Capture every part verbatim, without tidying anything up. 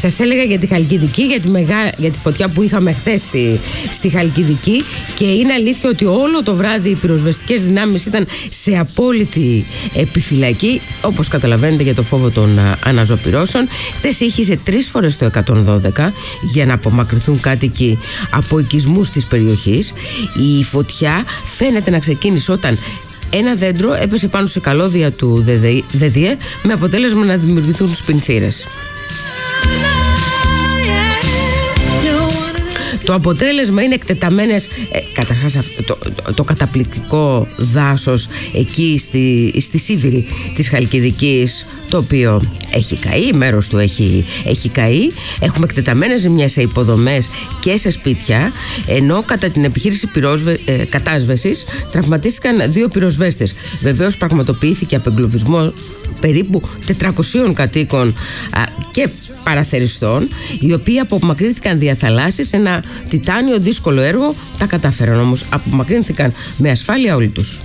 Σας έλεγα για τη Χαλκιδική, για τη, μεγά... για τη φωτιά που είχαμε χθες στη... στη Χαλκιδική, και είναι αλήθεια ότι όλο το βράδυ οι πυροσβεστικές δυνάμεις ήταν σε απόλυτη επιφυλακή, όπως καταλαβαίνετε, για το φόβο των αναζωπυρώσεων. Χθες ήχησε τρεις φορές το εκατόν δώδεκα για να απομακρυνθούν κάτοικοι από οικισμούς της περιοχής. Η φωτιά φαίνεται να ξεκίνησε όταν ένα δέντρο έπεσε πάνω σε καλώδια του ΔΔΕ, με αποτέλεσμα να δημιουργηθούν σπινθήρες. Το αποτέλεσμα είναι εκτεταμένες, ε, καταρχάς το, το, το καταπληκτικό δάσος εκεί στη, στη Σίβηρη της Χαλκιδικής, το οποίο έχει καεί, μέρος του έχει, έχει καεί. Έχουμε εκτεταμένες ζημιές σε υποδομές και σε σπίτια, ενώ κατά την επιχείρηση πυρόσβε, ε, κατάσβεσης τραυματίστηκαν δύο πυροσβέστες. Βεβαίως πραγματοποιήθηκε απεγκλωβισμό περίπου τετρακοσίων κατοίκων α, και παραθεριστών, οι οποίοι απομακρύνθηκαν δια θαλάσσης σε ένα τιτάνιο δύσκολο έργο. Τα κατάφεραν όμως, απομακρύνθηκαν με ασφάλεια όλοι τους.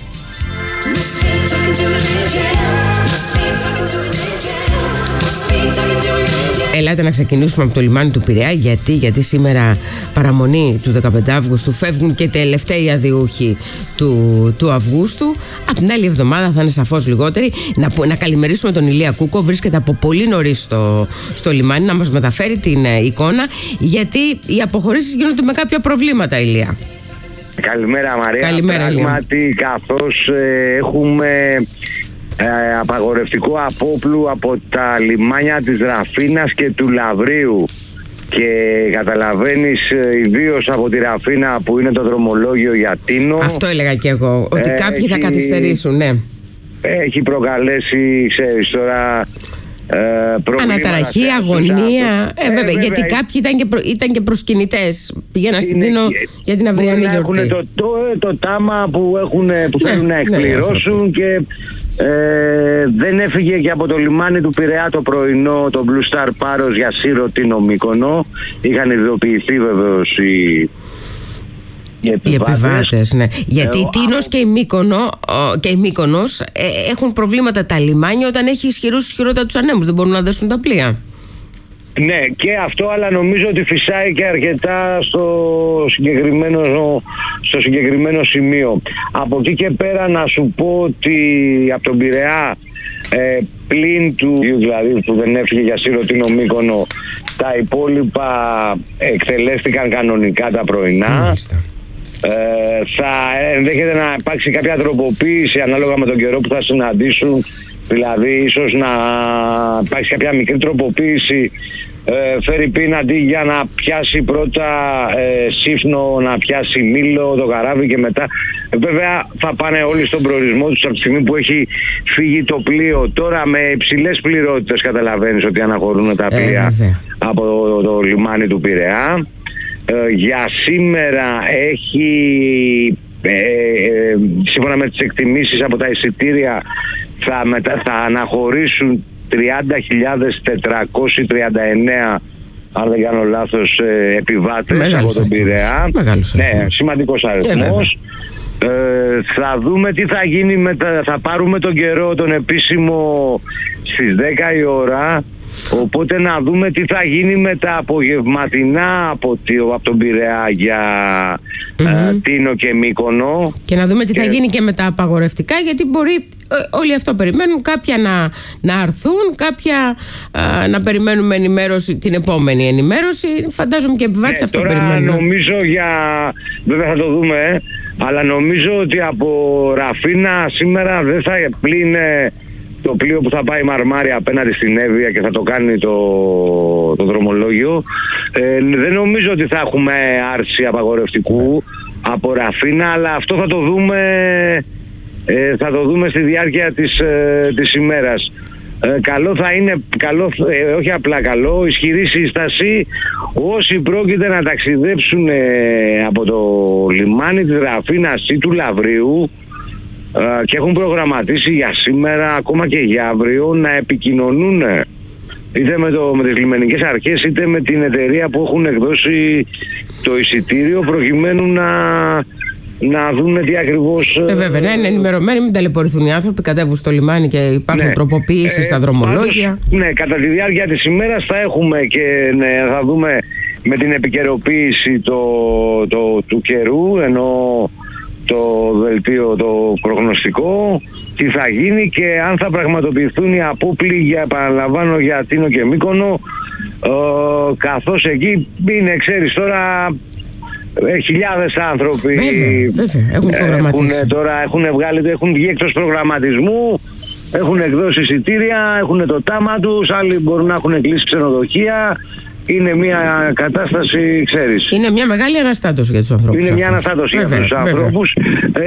Ελάτε να ξεκινήσουμε από το λιμάνι του Πειραιά. Γιατί, γιατί σήμερα παραμονή του δεκαπέντε Αυγούστου φεύγουν και τελευταίοι αδιούχοι του, του Αυγούστου. Από την άλλη εβδομάδα θα είναι σαφώς λιγότεροι. Να, να καλημερίσουμε τον Ηλία Κούκο, βρίσκεται από πολύ νωρίς στο, στο λιμάνι, να μας μεταφέρει την ε, εικόνα, γιατί οι αποχωρήσεις γίνονται με κάποια προβλήματα, Ηλία. Καλημέρα Μαρία. Καλημέρα, Πράγματι, καθώς ε, έχουμε ε, απαγορευτικό απόπλου από τα λιμάνια της Ραφίνας και του Λαβρίου, και καταλαβαίνεις ε, ιδίως από τη Ραφίνα που είναι το δρομολόγιο για Τίνο. Αυτό έλεγα και εγώ, ότι ε, κάποιοι έχει, θα καθυστερήσουν, ναι. Έχει προκαλέσει, ξέρεις τώρα, Ε, αναταραχή, αγωνία. Ε, ε, βέβαια, βέβαια, γιατί κάποιοι ήταν και, προ, ήταν και προσκυνητές. Πηγαίναν στην Τίνο για την αυριανή γιορτή. Έχουν το, το, το τάμα που, έχουν, που ναι, θέλουν να εκπληρώσουν, ναι, και ε, δεν έφυγε και από το λιμάνι του Πειραιά το πρωινό το Blue Star Πάρος για Σύρο, Τίνο, Μύκονο. Είχαν ειδοποιηθεί βεβαίως οι Οι επιβάτες, οι επιβάτες, ναι. Γιατί η Τίνος και η, Μύκονο, και η Μύκονος ε, έχουν προβλήματα τα λιμάνια όταν έχει ισχυρούς ισχυρότατους ανέμους. Δεν μπορούν να δέσουν τα πλοία. Ναι, και αυτό, αλλά νομίζω ότι φυσάει και αρκετά στο συγκεκριμένο, στο συγκεκριμένο σημείο. Από εκεί και πέρα να σου πω ότι από τον Πειραιά, ε, πλην του δηλαδή που δεν έφυγε για Σύρο, Τίνο, Μύκονο, τα υπόλοιπα εκτελέστηκαν κανονικά τα πρωινά. Ε, θα ενδέχεται να υπάρξει κάποια τροποποίηση ανάλογα με τον καιρό που θα συναντήσουν, δηλαδή ίσως να υπάρξει κάποια μικρή τροποποίηση, ε, φέρει πίν, αντί για να πιάσει πρώτα ε, Σύφνο, να πιάσει Μήλο το καράβι και μετά ε, βέβαια θα πάνε όλοι στον προορισμό τους από τη στιγμή που έχει φύγει το πλοίο. Τώρα με υψηλές πληρότητες καταλαβαίνεις ότι αναχωρούν τα πλοία ε, από το, το λιμάνι του Πειραιά. Ε, για σήμερα έχει, ε, ε, σύμφωνα με τις εκτιμήσεις από τα εισιτήρια, θα, μετα, θα αναχωρήσουν τριάντα χιλιάδες τετρακόσιοι τριάντα εννέα, αν δεν κάνω λάθος, ε, επιβάτες. Μεγάλος από τον Πειραιά. Ναι, σημαντικός αριθμός. Ε, θα δούμε τι θα γίνει με τα, θα πάρουμε τον καιρό τον επίσημο στις δέκα η ώρα. Οπότε να δούμε τι θα γίνει με τα απογευματινά από, από τον Πειραιά για mm-hmm. ε, Τίνο και Μύκονο. Και να δούμε τι και... θα γίνει και με τα απαγορευτικά, γιατί μπορεί ε, όλοι αυτό περιμένουν, κάποια να, να αρθούν, κάποια ε, να περιμένουμε ενημέρωση, την επόμενη ενημέρωση. Φαντάζομαι και επιβάτες ναι, αυτό τώρα περιμένουν. Νομίζω για, βέβαια θα το δούμε, ε, αλλά νομίζω ότι από Ραφίνα σήμερα δεν θα πλύνε το πλοίο που θα πάει Μαρμάρια απέναντι στην Εύβοια και θα το κάνει το, το δρομολόγιο. Ε, δεν νομίζω ότι θα έχουμε άρση απαγορευτικού από Ραφίνα, αλλά αυτό θα το δούμε, ε, θα το δούμε στη διάρκεια της, ε, της ημέρας. Ε, καλό θα είναι, καλό, ε, όχι απλά καλό, ισχυρή σύσταση όσοι πρόκειται να ταξιδέψουν ε, από το λιμάνι της Ραφίνας ή του Λαβρίου και έχουν προγραμματίσει για σήμερα, ακόμα και για αύριο, να επικοινωνούν είτε με, το, με τις λιμενικές αρχές είτε με την εταιρεία που έχουν εκδώσει το εισιτήριο, προκειμένου να να δουν τι ακριβώς... Ε, βέβαια, να είναι ενημερωμένοι, μην ταλαιπωρηθούν οι άνθρωποι, κατέβουν στο λιμάνι και υπάρχουν ναι. τροποποιήσεις ε, στα δρομολόγια. Πάντως, ναι, κατά τη διάρκεια της ημέρας θα έχουμε και ναι, θα δούμε με την επικαιροποίηση το, το, του καιρού, ενώ το δελτίο το προγνωστικό, τι θα γίνει και αν θα πραγματοποιηθούν οι απόπληγοι, επαναλαμβάνω, για Αττίνο και Μύκονο, ε, καθώς εκεί είναι, ξέρεις τώρα, ε, χιλιάδες άνθρωποι βέβαια, βέβαια, έχουν, έχουν, τώρα, έχουν, βγάλει, έχουν βγει εκτός προγραμματισμού, έχουν εκδώσει εισιτήρια, έχουν το τάμα τους, άλλοι μπορούν να έχουν κλείσει ξενοδοχεία. Είναι μια κατάσταση, ξέρεις. Είναι μια μεγάλη αναστάτωση για τους ανθρώπους. Είναι αυτούς. μια αναστάτωση βέβαια, για τους ανθρώπους.